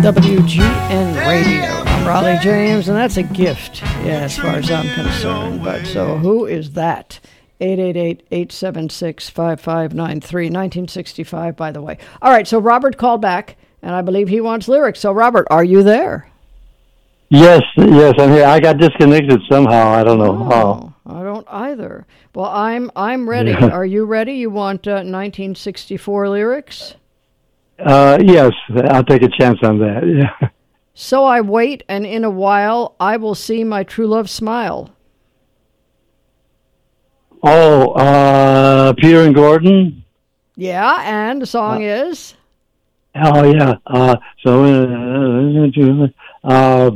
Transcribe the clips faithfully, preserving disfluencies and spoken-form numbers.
W G N Radio. I'm Raleigh James, and that's a gift, yeah, as far as I'm concerned. But so who is that? eight eight eight, eight seven six, five five nine three, nineteen sixty-five, by the way. All right, so Robert called back, and I believe he wants lyrics. So, Robert, are you there? Yes, yes, I'm here. I got disconnected somehow. I don't know oh, how. I don't either. Well, I'm I'm ready. Yeah. Are you ready? You want uh, nineteen sixty-four lyrics? Uh, yes, I'll take a chance on that. Yeah. So I wait, and in a while I will see my true love smile. Oh, uh, Peter and Gordon. Yeah, and the song uh, is. Oh yeah. Uh, so, uh, uh,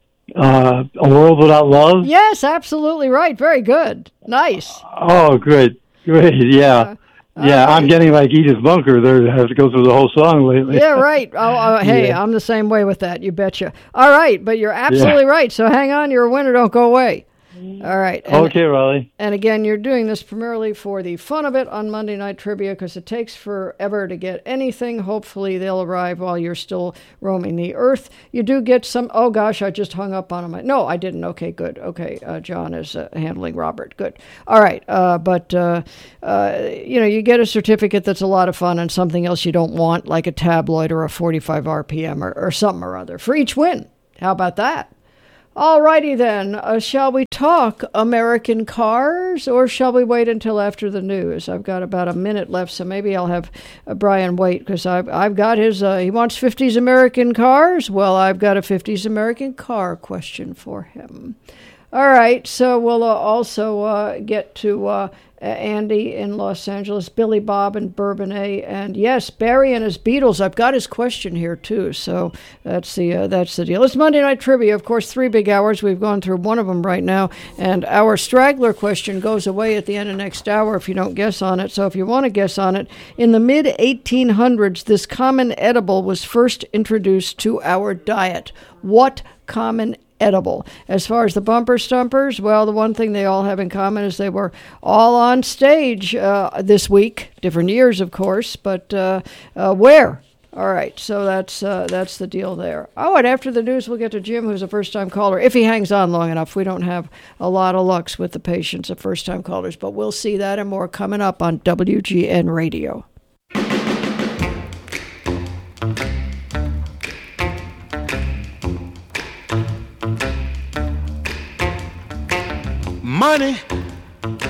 uh, A World Without Love. Yes, absolutely right. Very good. Nice. Oh, great, great. Yeah. Uh, Yeah, right. I'm getting like Edith Bunker there. I have to go through the whole song lately. Yeah, right. Oh, oh hey, yeah. I'm the same way with that. You betcha. All right, but you're absolutely yeah. right. So hang on, you're a winner. Don't go away. All right. And, okay, Raleigh. And again, you're doing this primarily for the fun of it on Monday Night Trivia because it takes forever to get anything. Hopefully, they'll arrive while you're still roaming the earth. You do get some. Oh, gosh, I just hung up on him. No, I didn't. Okay, good. Okay, uh, John is uh, handling Robert. Good. All right. Uh, but, uh, uh, you know, you get a certificate that's a lot of fun and something else you don't want, like a tabloid or a forty-five R P M or, or something or other for each win. How about that? All righty then. Uh, shall we talk American cars, or shall we wait until after the news? I've got about a minute left, so maybe I'll have uh, Brian wait because I've I've got his. Uh, he wants fifties American cars. Well, I've got a fifties American car question for him. All right, so we'll uh, also uh, get to uh, Andy in Los Angeles, Billy Bob in Bourbonnais, and yes, Barry and his Beatles. I've got his question here too, so that's the uh, that's the deal. It's Monday Night Trivia, of course, three big hours. We've gone through one of them right now, and our straggler question goes away at the end of next hour if you don't guess on it. So if you want to guess on it, in the mid eighteen hundreds, this common edible was first introduced to our diet. What common edible? As far as the bumper stumpers, well, the one thing they all have in common is they were all on stage uh, this week, different years, of course, but uh, uh, where? All right, so that's uh, that's the deal there. Oh, and after the news, we'll get to Jim, who's a first-time caller, if he hangs on long enough. We don't have a lot of lucks with the patience of first-time callers, but we'll see that and more coming up on W G N Radio. Money